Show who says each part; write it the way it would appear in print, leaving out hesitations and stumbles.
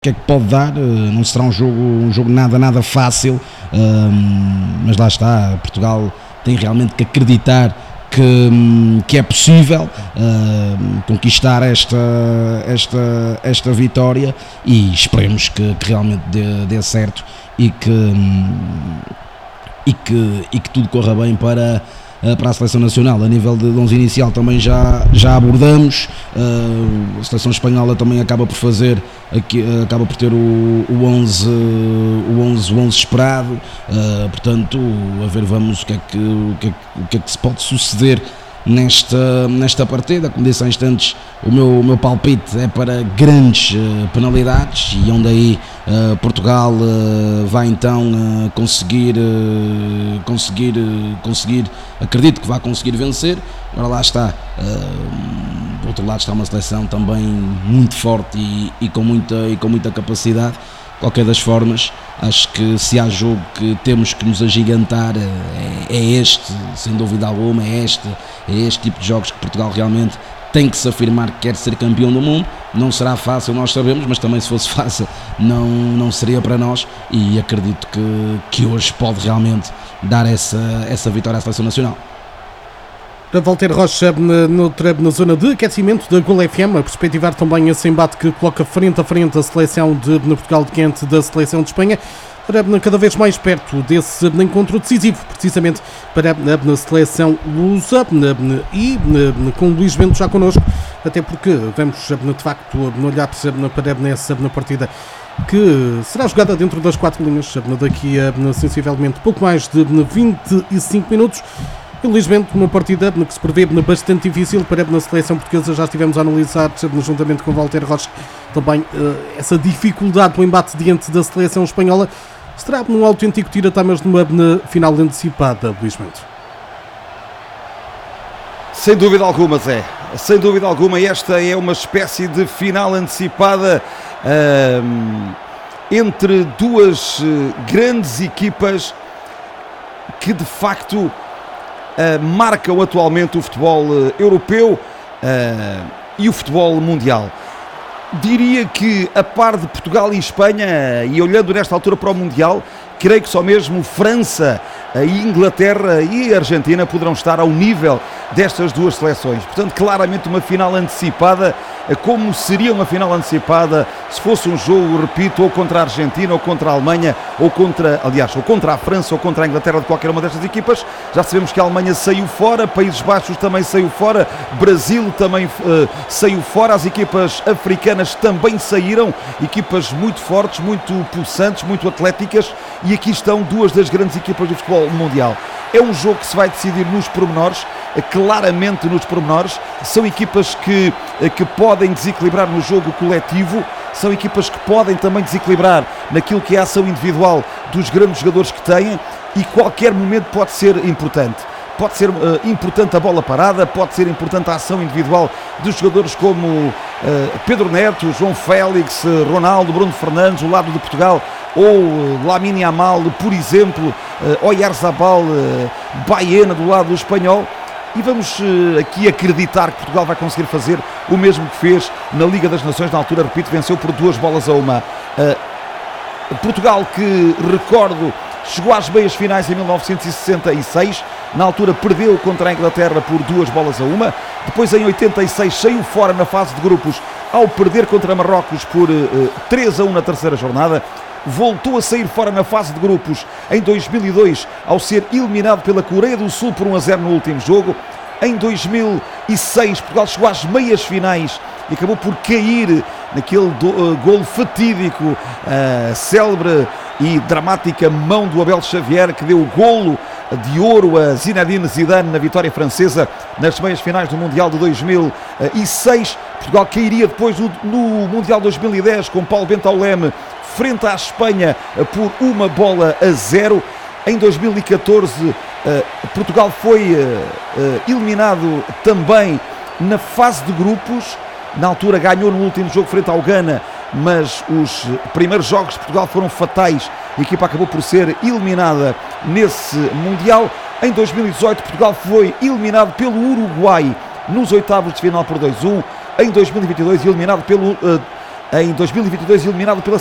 Speaker 1: que é que pode dar. Não será um jogo nada fácil, mas lá está, Portugal tem realmente que acreditar que é possível conquistar esta vitória, e esperemos que realmente dê certo e que tudo corra bem para a Seleção Nacional. A nível de 11 inicial também já abordamos. A Seleção Espanhola também acaba por ter o 11 esperado, portanto, a ver, vamos o que é que se pode suceder nesta partida. Como disse há instantes, o meu palpite é para grandes penalidades, e onde aí Portugal vai então conseguir, acredito que vai conseguir vencer. Agora lá está, do outro lado está uma seleção também muito forte e com muita capacidade. Qualquer das formas, acho que se há jogo que temos que nos agigantar, é este, sem dúvida alguma, é este tipo de jogos que Portugal realmente tem que se afirmar que quer ser campeão do mundo. Não será fácil, nós sabemos, mas também se fosse fácil não seria para nós, e acredito que hoje pode realmente dar essa vitória à Seleção Nacional.
Speaker 2: Para Walter Rocha, na zona de aquecimento da Gol FM, a perspectivar também esse embate que coloca frente a frente a seleção de Portugal de Quente da seleção de Espanha, para cada vez mais perto desse encontro decisivo, precisamente para a seleção lusa, e com o Luís Bento já connosco, até porque vamos de facto olhar para essa partida que será jogada dentro das 4 linhas daqui a sensivelmente pouco mais de 25 minutos. E Luís Bento, uma partida que se prevê bastante difícil para a seleção portuguesa. Já estivemos a analisar, juntamente com Walter Rocha, também essa dificuldade do embate diante da seleção espanhola. Será um autêntico tira-tamas numa final antecipada, Luís Bento?
Speaker 3: Sem dúvida alguma, Zé. Sem dúvida alguma, esta é uma espécie de final antecipada entre duas grandes equipas que de facto marcam atualmente o futebol europeu e o futebol mundial. Diria que, a par de Portugal e Espanha, e olhando nesta altura para o Mundial, creio que só mesmo França, a Inglaterra e a Argentina poderão estar ao nível destas duas seleções. Portanto, claramente uma final antecipada, como seria uma final antecipada se fosse um jogo, repito, ou contra a Argentina, ou contra a Alemanha, ou contra a França, ou contra a Inglaterra, de qualquer uma destas equipas. Já sabemos que a Alemanha saiu fora, Países Baixos também saiu fora, Brasil também saiu fora, as equipas africanas também saíram, equipas muito fortes, muito pulsantes, muito atléticas, e aqui estão duas das grandes equipas do futebol mundial. É um jogo que se vai decidir nos pormenores, claramente nos pormenores. São equipas que podem desequilibrar no jogo coletivo, são equipas que podem também desequilibrar naquilo que é a ação individual dos grandes jogadores que têm, e qualquer momento pode ser importante. Pode ser importante a bola parada, pode ser importante a ação individual dos jogadores como Pedro Neto, João Félix, Ronaldo, Bruno Fernandes, do lado de Portugal, ou Lamine Yamal, por exemplo, Oyarzabal, Baena do lado do espanhol. E vamos aqui acreditar que Portugal vai conseguir fazer o mesmo que fez na Liga das Nações. Na altura, repito, venceu por 2-1. Portugal, que, recordo, chegou às meias finais em 1966. Na altura perdeu contra a Inglaterra por 2-1. Depois, em 86, saiu fora na fase de grupos ao perder contra Marrocos por 3-1 na terceira jornada. Voltou a sair fora na fase de grupos em 2002 ao ser eliminado pela Coreia do Sul por 1-0 no último jogo. Em 2006 Portugal chegou às meias finais e acabou por cair naquele golo fatídico, célebre e dramática mão do Abel Xavier, que deu o golo de ouro a Zinedine Zidane na vitória francesa nas meias finais do Mundial de 2006. Portugal cairia depois no Mundial 2010 com Paulo Bentauleme frente à Espanha por 1-0. Em 2014 Portugal foi eliminado também na fase de grupos. Na altura ganhou no último jogo frente ao Ghana, mas os primeiros jogos de Portugal foram fatais. A equipa acabou por ser eliminada nesse Mundial. Em 2018 Portugal foi eliminado pelo Uruguai nos oitavos de final por 2-1. Em 2022 eliminado pelo em 2022, eliminado pela